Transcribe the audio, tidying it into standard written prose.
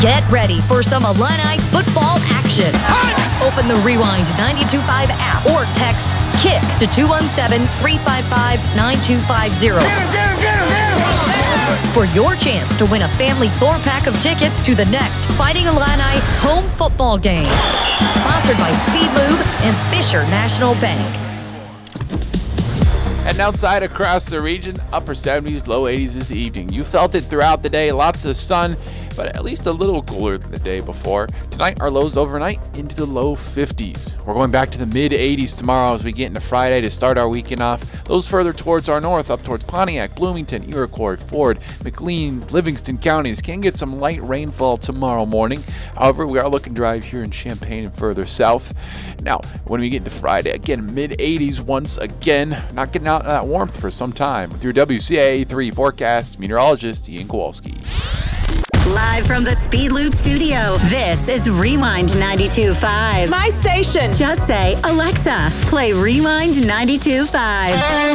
Get ready for some Illini football action. Open the Rewind 92.5 app or text KICK to 217-355-9250 for your chance to win a family 4-pack of tickets to the next Fighting Illini home football game. Sponsored by Speed Lube and Fisher National Bank. And outside across the region, upper 70s, low 80s this evening. You felt it throughout the day, lots of sun, but at least a little cooler than the day before. Tonight, our lows overnight into the low 50s. We're going back to the mid 80s tomorrow as we get into Friday to start our weekend off. Those further towards our north, up towards Pontiac, Bloomington, Iroquois, Ford, McLean, Livingston counties can get some light rainfall tomorrow morning. However, we are looking dry here in Champaign and further south. Now, when we get into Friday, again, mid 80s once again. Not getting out of that warmth for some time. With your WCAA 3 forecast, meteorologist Ian Kowalski. Live from the Speed Lube studio, this is Rewind 92.5. My station. Just say, Alexa, play Rewind 92.5.